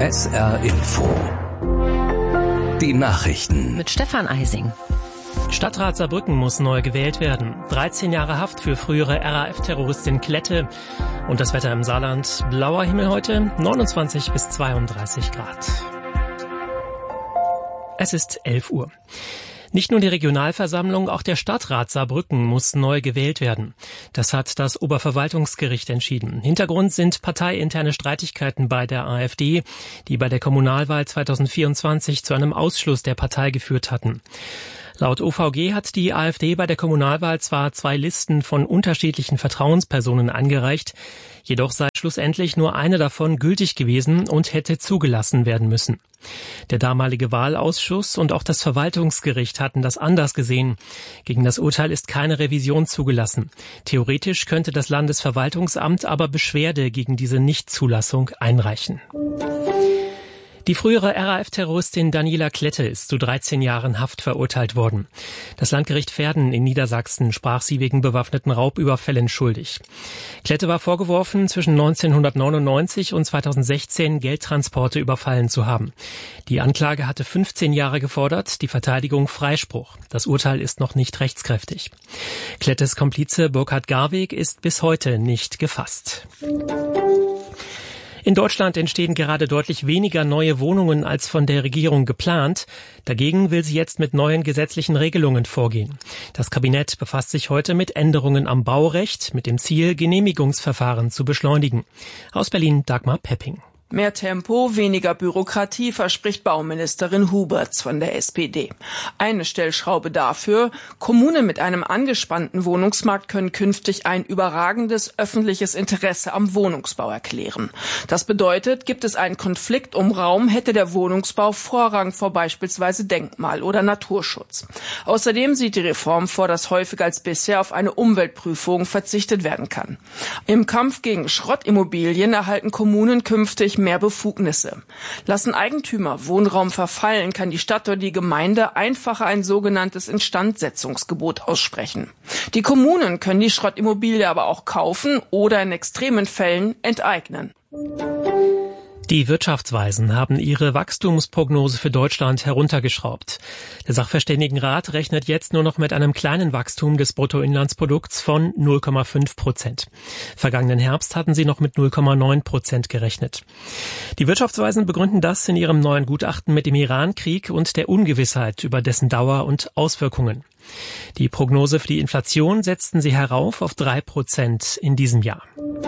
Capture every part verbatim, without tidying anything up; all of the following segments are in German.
S R Info. Die Nachrichten. Mit Stefan Eising. Stadtrat Saarbrücken muss neu gewählt werden. dreizehn Jahre Haft für frühere R A F-Terroristin Klette. Und das Wetter im Saarland. Blauer Himmel heute, neunundzwanzig bis zweiunddreißig Grad. Es ist elf Uhr. Nicht nur die Regionalversammlung, auch der Stadtrat Saarbrücken muss neu gewählt werden. Das hat das Oberverwaltungsgericht entschieden. Hintergrund sind parteiinterne Streitigkeiten bei der AfD, die bei der Kommunalwahl zweitausendvierundzwanzig zu einem Ausschluss der Partei geführt hatten. Laut O V G hat die AfD bei der Kommunalwahl zwar zwei Listen von unterschiedlichen Vertrauenspersonen eingereicht, jedoch sei schlussendlich nur eine davon gültig gewesen und hätte zugelassen werden müssen. Der damalige Wahlausschuss und auch das Verwaltungsgericht hatten das anders gesehen. Gegen das Urteil ist keine Revision zugelassen. Theoretisch könnte das Landesverwaltungsamt aber Beschwerde gegen diese Nichtzulassung einreichen. Die frühere R A F-Terroristin Daniela Klette ist zu dreizehn Jahren Haft verurteilt worden. Das Landgericht Verden in Niedersachsen sprach sie wegen bewaffneten Raubüberfällen schuldig. Klette war vorgeworfen, zwischen neunzehnhundertneunundneunzig und zweitausendsechzehn Geldtransporte überfallen zu haben. Die Anklage hatte fünfzehn Jahre gefordert, die Verteidigung Freispruch. Das Urteil ist noch nicht rechtskräftig. Klettes Komplize Burkhard Garweg ist bis heute nicht gefasst. In Deutschland entstehen gerade deutlich weniger neue Wohnungen als von der Regierung geplant. Dagegen will sie jetzt mit neuen gesetzlichen Regelungen vorgehen. Das Kabinett befasst sich heute mit Änderungen am Baurecht mit dem Ziel, Genehmigungsverfahren zu beschleunigen. Aus Berlin Dagmar Pepping. Mehr Tempo, weniger Bürokratie, verspricht Bauministerin Huberts von der S P D. Eine Stellschraube dafür: Kommunen mit einem angespannten Wohnungsmarkt können künftig ein überragendes öffentliches Interesse am Wohnungsbau erklären. Das bedeutet, gibt es einen Konflikt um Raum, hätte der Wohnungsbau Vorrang vor beispielsweise Denkmal- oder Naturschutz. Außerdem sieht die Reform vor, dass häufiger als bisher auf eine Umweltprüfung verzichtet werden kann. Im Kampf gegen Schrottimmobilien erhalten Kommunen künftig mehr Befugnisse. Lassen Eigentümer Wohnraum verfallen, kann die Stadt oder die Gemeinde einfacher ein sogenanntes Instandsetzungsgebot aussprechen. Die Kommunen können die Schrottimmobilie aber auch kaufen oder in extremen Fällen enteignen. Die Wirtschaftsweisen haben ihre Wachstumsprognose für Deutschland heruntergeschraubt. Der Sachverständigenrat rechnet jetzt nur noch mit einem kleinen Wachstum des Bruttoinlandsprodukts von null Komma fünf Prozent. Vergangenen Herbst hatten sie noch mit null Komma neun Prozent gerechnet. Die Wirtschaftsweisen begründen das in ihrem neuen Gutachten mit dem Iran-Krieg und der Ungewissheit über dessen Dauer und Auswirkungen. Die Prognose für die Inflation setzten sie herauf auf drei Prozent in diesem Jahr.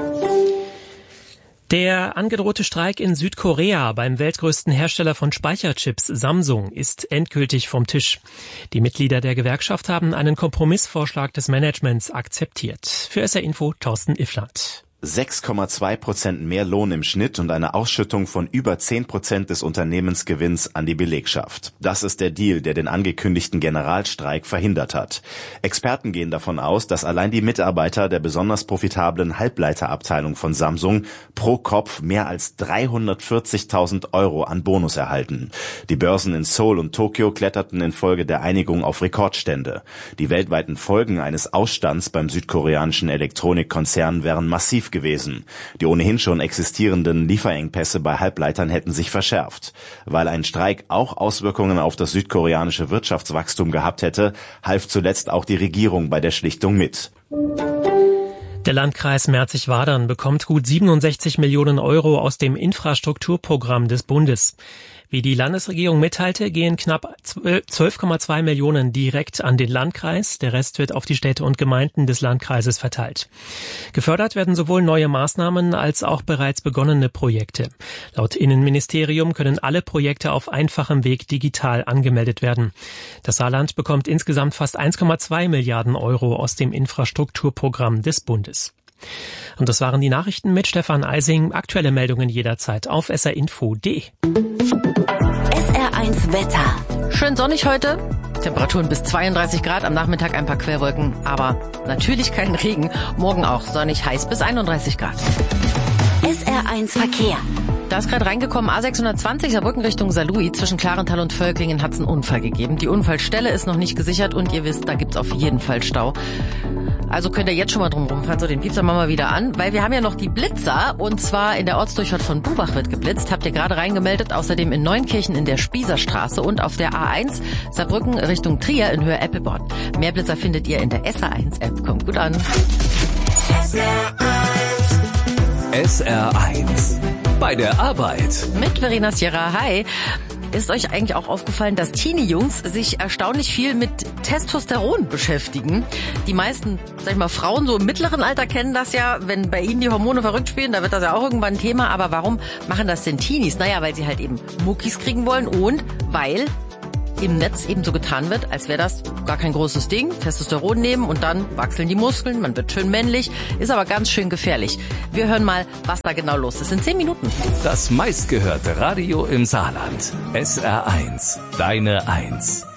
Der angedrohte Streik in Südkorea beim weltgrößten Hersteller von Speicherchips Samsung ist endgültig vom Tisch. Die Mitglieder der Gewerkschaft haben einen Kompromissvorschlag des Managements akzeptiert. Für S R Info Thorsten Iffland. sechs Komma zwei Prozent mehr Lohn im Schnitt und eine Ausschüttung von über zehn Prozent des Unternehmensgewinns an die Belegschaft. Das ist der Deal, der den angekündigten Generalstreik verhindert hat. Experten gehen davon aus, dass allein die Mitarbeiter der besonders profitablen Halbleiterabteilung von Samsung pro Kopf mehr als dreihundertvierzigtausend Euro an Bonus erhalten. Die Börsen in Seoul und Tokio kletterten infolge der Einigung auf Rekordstände. Die weltweiten Folgen eines Ausstands beim südkoreanischen Elektronikkonzern wären massiv gewesen. Die ohnehin schon existierenden Lieferengpässe bei Halbleitern hätten sich verschärft. Weil ein Streik auch Auswirkungen auf das südkoreanische Wirtschaftswachstum gehabt hätte, half zuletzt auch die Regierung bei der Schlichtung mit. Der Landkreis Merzig-Wadern bekommt gut siebenundsechzig Millionen Euro aus dem Infrastrukturprogramm des Bundes. Wie die Landesregierung mitteilte, gehen knapp zwölf Komma zwei Millionen direkt an den Landkreis. Der Rest wird auf die Städte und Gemeinden des Landkreises verteilt. Gefördert werden sowohl neue Maßnahmen als auch bereits begonnene Projekte. Laut Innenministerium können alle Projekte auf einfachem Weg digital angemeldet werden. Das Saarland bekommt insgesamt fast eins Komma zwei Milliarden Euro aus dem Infrastrukturprogramm des Bundes. Und das waren die Nachrichten mit Stefan Eising. Aktuelle Meldungen jederzeit auf s r info punkt d e. S R eins Wetter. Schön sonnig heute. Temperaturen bis zweiunddreißig Grad, am Nachmittag ein paar Quellwolken, aber natürlich kein Regen. Morgen auch sonnig heiß bis einunddreißig Grad. S R eins Verkehr. Da ist gerade reingekommen, A sechshundertzwanzig, Saarbrücken Richtung Saarlouis. Zwischen Klarenthal und Völklingen hat es einen Unfall gegeben. Die Unfallstelle ist noch nicht gesichert und ihr wisst, da gibt's auf jeden Fall Stau. Also könnt ihr jetzt schon mal drum rumfahren. So, den Piepser machen wir wieder an, weil wir haben ja noch die Blitzer. Und zwar in der Ortsdurchfahrt von Buchbach wird geblitzt. Habt ihr gerade reingemeldet. Außerdem in Neunkirchen in der Spießerstraße und auf der A eins Saarbrücken Richtung Trier in Höhe Eppelborn. Mehr Blitzer findet ihr in der S R eins App. Kommt gut an. S R eins. Bei der Arbeit. Mit Verena Sierra. Hi. Ist euch eigentlich auch aufgefallen, dass Teenie-Jungs sich erstaunlich viel mit Testosteron beschäftigen? Die meisten, sag ich mal, Frauen so im mittleren Alter kennen das ja, wenn bei ihnen die Hormone verrückt spielen, da wird das ja auch irgendwann ein Thema. Aber warum machen das denn Teenies? Naja, weil sie halt eben Muckis kriegen wollen und weil im Netz eben so getan wird, als wäre das gar kein großes Ding. Testosteron nehmen und dann wachseln die Muskeln, man wird schön männlich, ist aber ganz schön gefährlich. Wir hören mal, was da genau los ist. In zehn Minuten. Das meistgehörte Radio im Saarland. S R eins. Deine Eins.